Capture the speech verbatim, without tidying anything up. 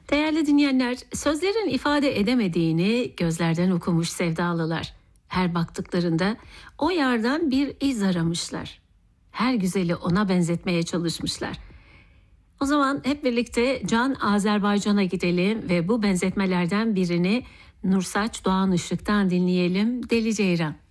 Değerli dinleyenler, sözlerin ifade edemediğini gözlerden okumuş sevdalılar. Her baktıklarında o yardan bir iz aramışlar. Her güzeli ona benzetmeye çalışmışlar. O zaman hep birlikte Can Azerbaycan'a gidelim ve bu benzetmelerden birini Nursaç Doğan Işık'tan dinleyelim. Deli Ceyran.